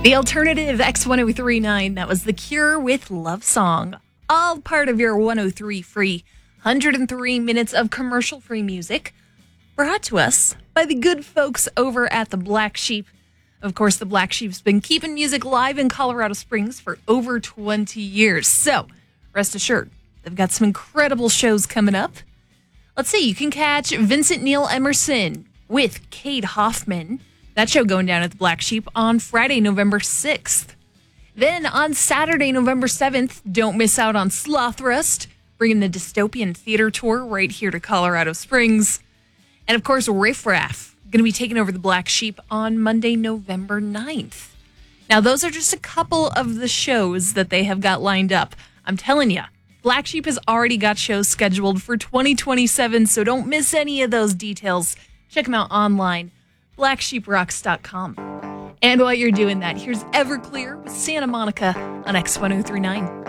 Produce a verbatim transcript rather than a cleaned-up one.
The alternative X ten thirty-nine, that was The Cure with Love Song. All part of your one oh three free one hundred three minutes of commercial-free music brought to us by the good folks over at the Black Sheep. Of course, the Black Sheep's been keeping music live in Colorado Springs for over twenty years. So, rest assured, they've got some incredible shows coming up. Let's see, you can catch Vincent Neil Emerson with Kate Hoffman. That show going down at the Black Sheep on Friday, November sixth. Then on Saturday, November seventh, don't miss out on Slothrust, bringing the Dystopian Theater Tour right here to Colorado Springs. And of course, Riff Raff, going to be taking over the Black Sheep on Monday, November ninth. Now, those are just a couple of the shows that they have got lined up. I'm telling you, Black Sheep has already got shows scheduled for twenty twenty-seven, so don't miss any of those details. Check them out online, black sheep rocks dot com. And while you're doing that, here's Everclear with Santa Monica on X ten thirty-nine.